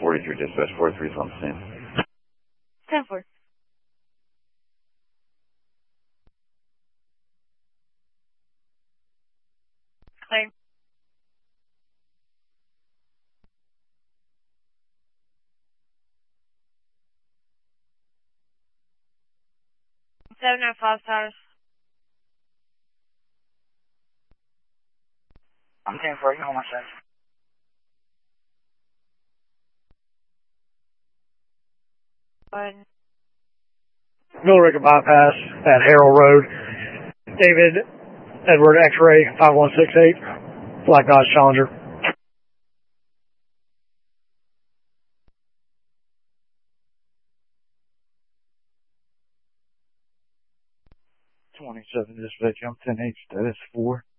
43 dispatch, 43 is on the scene. 10-4. Clear. 705 status. I'm 10-4, you hold my status. Mill Ricker bypass at Harrell Road. David Edward X-ray 5168. Black Dodge Challenger. Dispatch, I'm 10H, status 4.